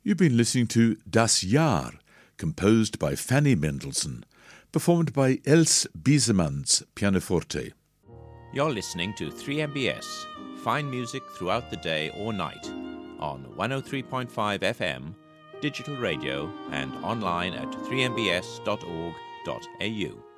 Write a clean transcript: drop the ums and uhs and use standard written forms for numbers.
You've been listening to Das Jahr, composed by Fanny Mendelssohn, performed by Els Biesemans, pianoforte. You're listening to 3MBS, fine music throughout the day or night, on 103.5 FM, digital radio, and online at 3mbs.org.au.